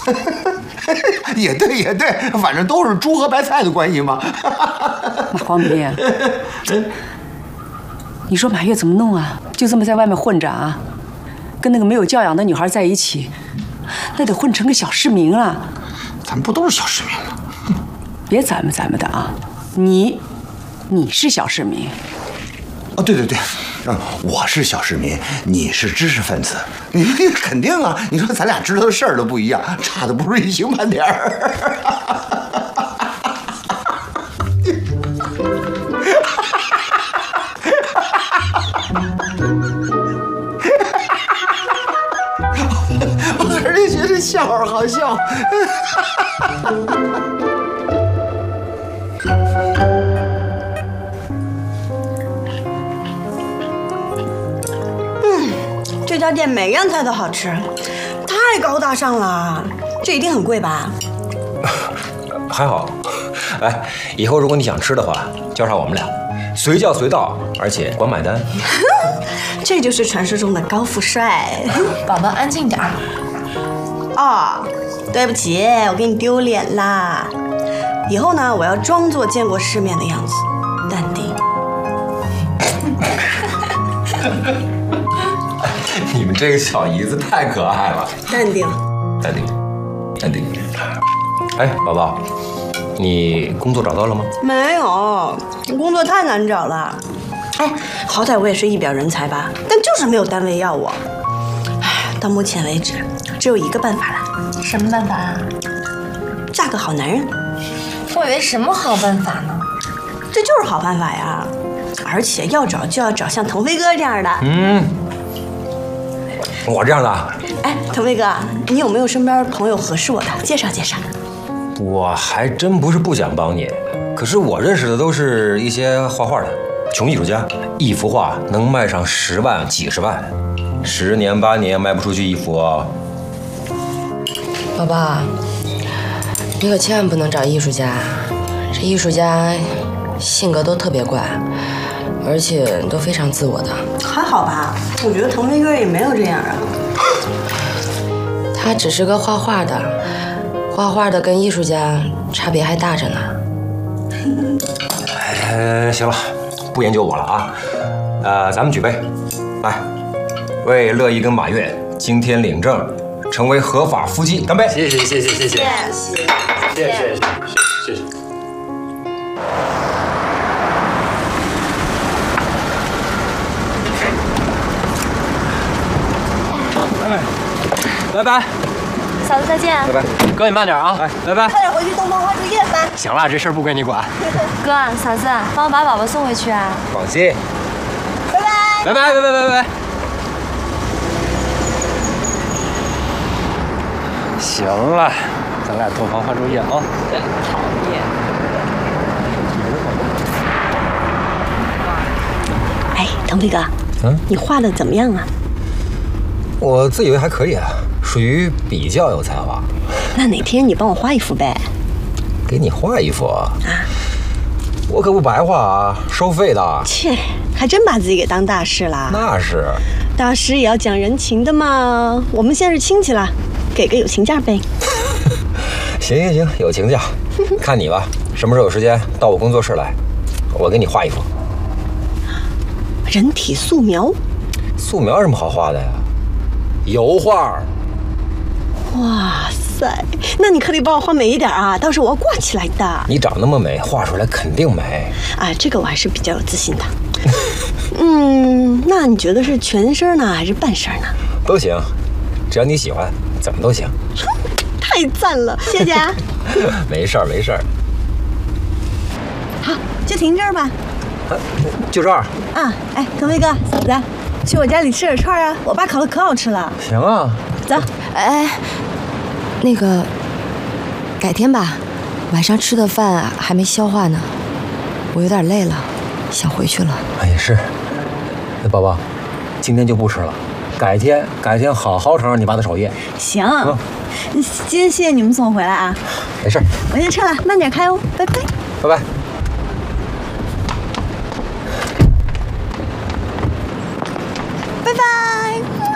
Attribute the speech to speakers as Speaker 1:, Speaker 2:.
Speaker 1: 也对也对，反正都是猪和白菜的关系嘛。
Speaker 2: 黄明，你说满月怎么弄啊？就这么在外面混着啊？跟那个没有教养的女孩在一起，那得混成个小市民了。
Speaker 1: 咱们不都是小市民吗？
Speaker 2: 别咱们的啊！你是小市民。
Speaker 1: 哦，对，我是小市民，你是知识分子，你肯定啊！你说咱俩知道的事儿都不一样，差的不是一星半点儿。我还是觉得笑话好笑。
Speaker 3: 这家店每样菜都好吃，太高大上了，这一定很贵吧？
Speaker 4: 还好，哎，以后如果你想吃的话，叫上我们俩，随叫随到，而且管买单。
Speaker 3: 这就是传说中的高富帅。
Speaker 5: 宝宝安静点儿。
Speaker 3: 哦，对不起，我给你丢脸啦。以后呢，我要装作见过世面的样子，淡定。
Speaker 4: 你们这个小姨子太可爱了。
Speaker 3: 淡定。
Speaker 4: 哎，宝宝，你工作找到了吗？
Speaker 3: 没有，工作太难找了。哎，好歹我也是一表人才吧，但就是没有单位要我。哎，到目前为止，只有一个办法了。
Speaker 5: 什么办法啊？
Speaker 3: 嫁个好男人。
Speaker 5: 我以为什么好办法呢？
Speaker 3: 这就是好办法呀！而且要找就要找像腾飞哥这样的。
Speaker 4: 我这样的。
Speaker 3: 哎，腾飞哥，你有没有身边朋友合适我的？介绍介绍。
Speaker 4: 我还真不是不想帮你，可是我认识的都是一些画画的穷艺术家，一幅画能卖上10万、几十万，10年8年卖不出去一幅哦。
Speaker 6: 宝宝，你可千万不能找艺术家，这艺术家性格都特别怪，而且都非常自我的。
Speaker 3: 还好吧，我觉得腾飞哥也没有这样啊。
Speaker 6: 他只是个画画的，画画的跟艺术家差别还大着呢。
Speaker 4: 行了，不研究我了啊。咱们举杯，来，为乐意跟马月今天领证，成为合法夫妻，干杯！
Speaker 7: 谢谢。拜拜，
Speaker 5: 嫂子再见。
Speaker 7: 拜拜，哥你慢点啊！哎，拜拜。
Speaker 3: 快点回去东方花烛夜吧。
Speaker 7: 行了，这事儿不归你管。
Speaker 5: 哥，嫂子，帮我把宝宝送回去啊！
Speaker 4: 放心。
Speaker 3: 拜拜。
Speaker 7: 拜。行了，咱俩洞房花烛夜啊！
Speaker 2: 真讨厌。
Speaker 3: 哎，腾飞哥，你画的怎么样啊？
Speaker 4: 我自以为还可以啊，属于比较有才华。
Speaker 3: 那哪天你帮我画一幅呗？
Speaker 4: 给你画一幅啊？我可不白画啊，收费的。
Speaker 3: 切，还真把自己给当大师了。
Speaker 4: 那是，
Speaker 3: 大师也要讲人情的嘛。我们现在是亲戚了，给个友情价呗。
Speaker 4: 行，有情价。看你吧，什么时候有时间到我工作室来，我给你画一幅。
Speaker 3: 人体素描？
Speaker 4: 素描有什么好画的呀？油画。
Speaker 3: 哇塞，那你可得帮我画美一点啊，到时候我要挂起来的。
Speaker 4: 你长那么美，画出来肯定美。
Speaker 3: 啊，这个我还是比较有自信的。那你觉得是全身呢，还是半身呢？
Speaker 4: 都行，只要你喜欢，怎么都行。
Speaker 3: 太赞了，谢谢啊。
Speaker 4: 没事儿。
Speaker 3: 好，就停这儿吧。
Speaker 4: 就这儿。
Speaker 3: 啊，哎，腾飞哥，嫂子，去我家里吃点串啊，我爸烤的可好吃了。
Speaker 4: 行啊，
Speaker 3: 走。
Speaker 6: 哎，那个，改天吧，晚上吃的饭还没消化呢，我有点累了，想回去了。
Speaker 4: 也是。那宝宝，今天就不吃了，改天好好尝尝你爸的手艺。
Speaker 3: 行。今天谢谢你们送我回来啊。
Speaker 4: 没事。
Speaker 3: 我先撤了，慢点开哦，拜拜。
Speaker 4: 拜拜。
Speaker 3: 拜拜。